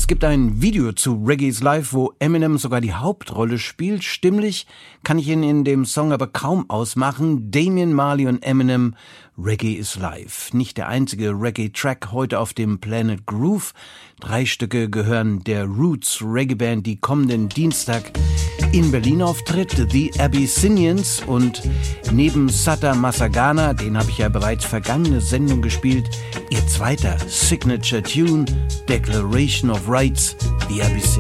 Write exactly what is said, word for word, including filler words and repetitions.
Es gibt ein Video zu Reggae is Life, wo Eminem sogar die Hauptrolle spielt. Stimmlich kann ich ihn in dem Song aber kaum ausmachen. Damian Marley und Eminem, Reggae is Life. Nicht der einzige Reggae-Track heute auf dem Planet Groove. Drei Stücke gehören der Roots Reggae Band, die kommenden Dienstag in Berlin auftritt, The Abyssinians, und neben Sata Masagana, den habe ich ja bereits vergangene Sendung gespielt, ihr zweiter Signature Tune, Declaration of Rights, The Abyssinians.